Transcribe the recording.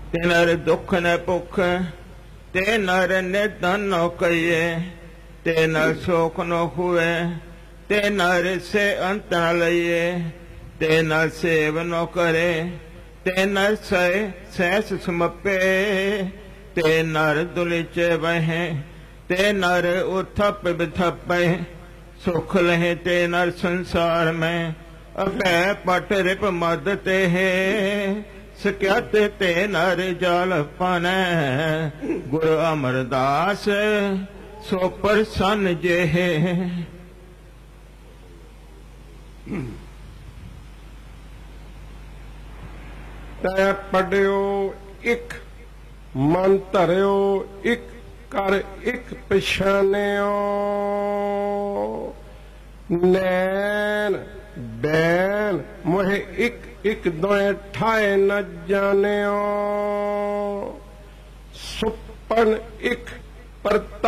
ते नर दुख न भुख, ते नर निर्धन न कहिए, ते नर शोक न हुए, ते नर से अंत न लइए, ते नर सेव न करे, ते नर सहस समपे, ते नर दुलिचे बहे, ते नर उथप बिथपे, सुख लहे ते नर संसार में, अभय पट रिप मद ते है, सख्यत ते नर जल पानै, गुरु अमरदास सो प्रसन्न जे है। तै पढ़ियो इक, मन धरियो इक, कर इक पछानियो, नैन बैन मोहे इक इक दोए ठाए न जानियो, सुपन इक परता